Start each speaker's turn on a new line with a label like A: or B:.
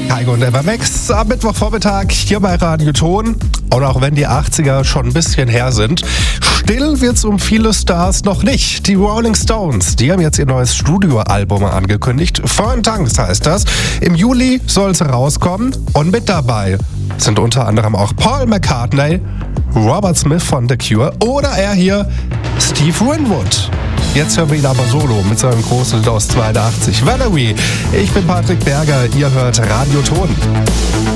A: Kaigo und Evermax am Mittwochvormittag hier bei Radio Ton. Und auch wenn die 80er schon ein bisschen her sind, still wird's um viele Stars noch nicht. Die Rolling Stones, die haben jetzt ihr neues Studioalbum angekündigt. Fern Tanks heißt das. Im Juli soll's rauskommen und mit dabei sind unter anderem auch Paul McCartney, Robert Smith von The Cure oder er hier, Steve Winwood. Jetzt hören wir ihn aber solo mit seinem großen Hit aus 82. Valerie, ich bin Patrick Berger, ihr hört Radio Ton.